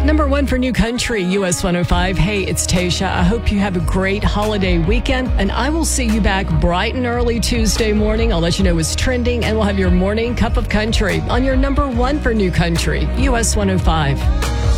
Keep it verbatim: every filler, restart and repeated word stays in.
Number one for New Country, U S one oh five. Hey, it's Tasha. I hope you have a great holiday weekend, and I will see you back bright and early Tuesday morning. I'll let you know what's trending, and we'll have your morning cup of country on your number one for New Country, U S one oh five.